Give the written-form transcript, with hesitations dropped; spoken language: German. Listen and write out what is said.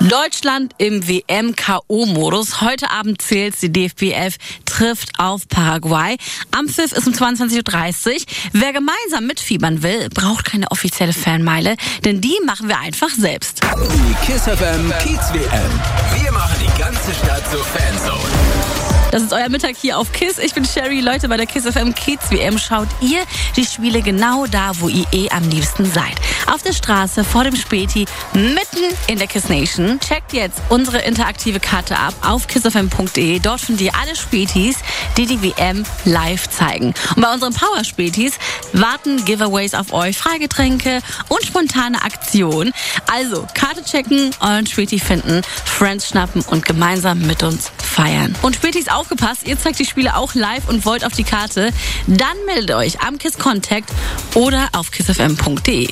Deutschland im WM-KO-Modus. Heute Abend zählt die DFB 11, trifft auf Paraguay. Am Pfiff ist um 22.30 Uhr. Wer gemeinsam mitfiebern will, braucht keine offizielle Fanmeile, denn die machen wir einfach selbst. Die KISS FM Kiez WM. Wir machen die ganze Stadt zur Fanzone. Das ist euer Mittag hier auf KISS. Ich bin Sherry. Leute, bei der KISS FM Kiez WM schaut ihr die Spiele genau da, wo ihr am liebsten seid. Auf der Straße, vor dem Späti, mitten in der KISS Nation. Checkt jetzt unsere interaktive Karte ab auf kissfm.de. Dort findet ihr alle Spätis, die WM live zeigen. Und bei unseren Power-Spätis warten Giveaways auf euch, Freigetränke und spontane Aktionen. Also, Karte checken, euren Späti finden, Friends schnappen und gemeinsam mit uns feiern. Und Spätis, aufgepasst, ihr zeigt die Spiele auch live und wollt auf die Karte, dann meldet euch am KISS Contact oder auf kissfm.de.